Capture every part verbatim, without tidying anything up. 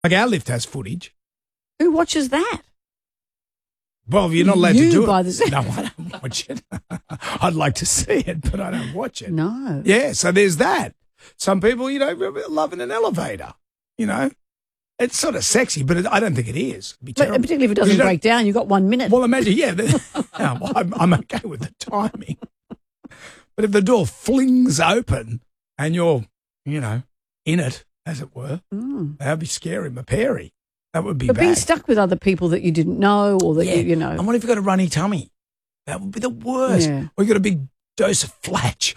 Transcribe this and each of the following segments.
Like our lift has footage. Who watches that? Well, you're not allowed you to do by it. The... No, I don't watch it. I'd like to see it, but I don't watch it. No. Yeah, so there's that. Some people, you know, love in an elevator, you know. It's sort of sexy, but it, I don't think it is. It'd be But terrible. particularly if it doesn't break down, you've got one minute. Well, imagine, yeah. The, no, well, I'm, I'm okay with the timing. But if the door flings open and you're, you know, in it, as it were, mm. that would be scary, my Perry. That would be but bad. being stuck with other people that you didn't know or that yeah. you, you know. And what if you've got a runny tummy? That would be the worst. Yeah. Or you've got a big dose of flatch.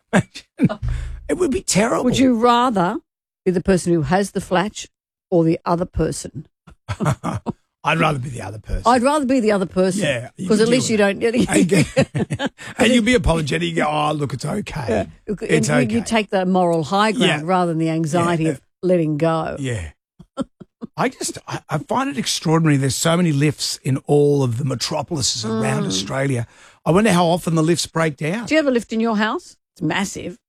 It would be terrible. Would you rather be the person who has the flatch or the other person? I'd rather be the other person. I'd rather be the other person. Yeah. Because at least you don't. and, and you'll be apologetic. You go, oh, look, it's okay. Yeah. It's you, okay. you take the moral high ground Yeah. rather than the anxiety Yeah. of letting go. Yeah. I just, I, I find it extraordinary. There's so many lifts in all of the metropolises around Mm. Australia. I wonder how often the lifts break down. Do you have a lift in your house? It's massive.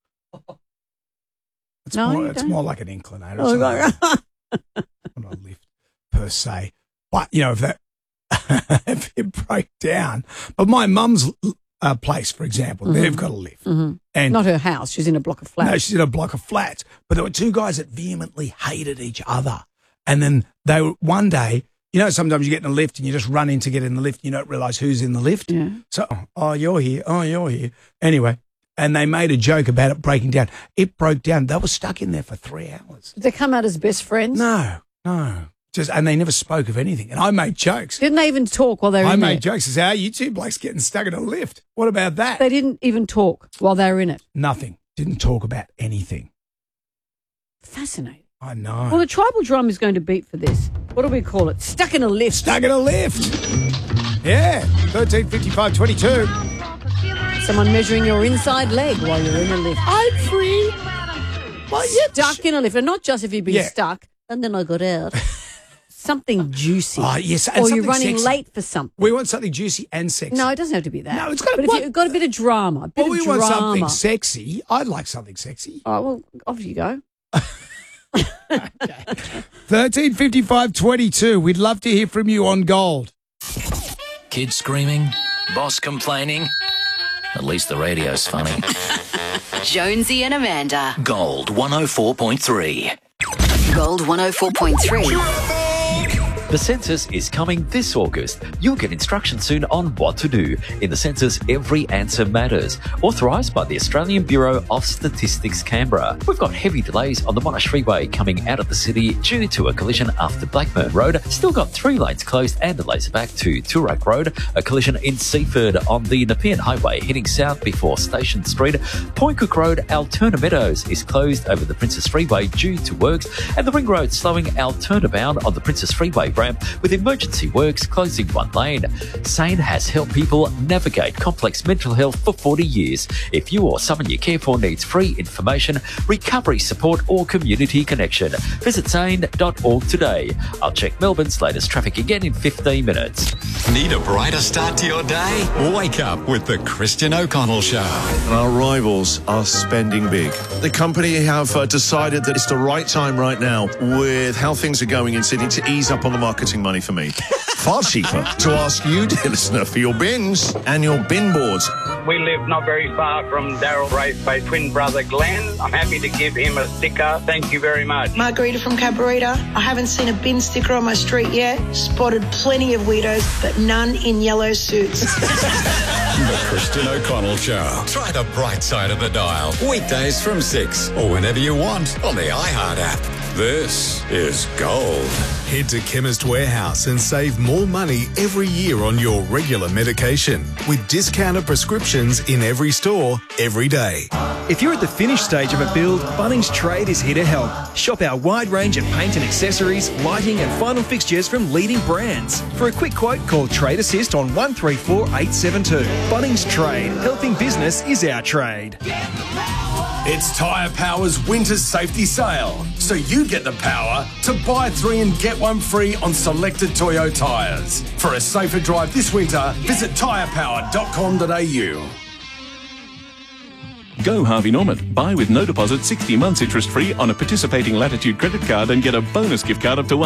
It's, No, more, you it's don't? more like an inclinator. Oh, It's not, right. not a lift per se. But, you know, if that, if it broke down. But my mum's uh, place, for example, Mm-hmm. they've got a lift. Mm-hmm. And Not her house. She's in a block of flats. No, she's in a block of flats. But there were two guys that vehemently hated each other. And then they were, one day, you know, sometimes you get in a lift and you just run in to get in the lift and you don't realise who's in the lift. Yeah. So, oh, you're here. Oh, you're here. Anyway, and they made a joke about it breaking down. It broke down. They were stuck in there for three hours. Did they come out as best friends? No, no. Just And they never spoke of anything. And I made jokes. Didn't they even talk while they were I in made there? jokes. I said, how are you two blokes getting stuck in a lift? What about that? They didn't even talk while they were in it. Nothing. Didn't talk about anything. Fascinating. I know. Well, the tribal drum is going to beat for this. What do we call it? Stuck in a lift. Stuck in a lift. Yeah. thirteen fifty-five twenty-two. Someone measuring your inside leg while you're in a lift. I'm free. Well, yeah, Stuck in a lift. And not just if you've been Yeah. stuck and then I got out. Something juicy. Oh, yes. And or you're something running sexy. late for something. We want something juicy and sexy. No, it doesn't have to be that. No, it's got to- But if what? you've got a bit of drama, a bit Well, we of want drama. something sexy. I'd like something sexy. All right, well, off you go. thirteen fifty-five twenty-two. We'd love to hear from you on Gold. Kids screaming, boss complaining. At least the radio's funny. Jonesy and Amanda. Gold one oh four point three. Gold one oh four point three. The census is coming this August. You'll get instructions soon on what to do. In the census, every answer matters. Authorised by the Australian Bureau of Statistics, Canberra. We've got heavy delays on the Monash Freeway coming out of the city due to a collision after Blackburn Road. Still got three lanes closed and a laser back to Toorak Road. A collision in Seaford on the Nepean Highway heading south before Station Street. Point Cook Road, Alterna Meadows is closed over the Princess Freeway due to works. And the Ring Road slowing Alterna bound on the Princess Freeway ramp with emergency works closing one lane. SANE has helped people navigate complex mental health for forty years. If you or someone you care for needs free information, recovery support or community connection, visit sane dot org today. I'll check Melbourne's latest traffic again in fifteen minutes. Need a brighter start to your day? Wake up with the Christian O'Connell Show. Our rivals are spending big. The company have uh, decided that it's the right time right now with how things are going in Sydney to ease up on the marketing money for me. Far cheaper to ask you, dear listener, for your bins and your bin boards. We live not very far from Daryl Raceway twin brother Glenn. I'm happy to give him a sticker. Thank you very much. Margarita from Cabarita. I haven't seen a bin sticker on my street yet. Spotted plenty of weirdos, but none in yellow suits. The Christian O'Connell Show. Try the bright side of the dial. Weekdays from six or whenever you want on the iHeart app. This is Gold. Head to Chemist Warehouse and save more money every year on your regular medication with discounted prescriptions in every store, every day. If you're at the finished stage of a build, Bunnings Trade is here to help. Shop our wide range of paint and accessories, lighting and final fixtures from leading brands. For a quick quote, call Trade Assist on one three four eight seven two. Bunnings Trade. Helping business is our trade. It's Tyre Power's Winter Safety Sale, so you get the power to buy three and get one free on selected Toyo tyres. For a safer drive this winter, visit tyre power dot com dot a u. Go Harvey Norman. Buy with no deposit, sixty months interest free on a participating Latitude credit card and get a bonus gift card up to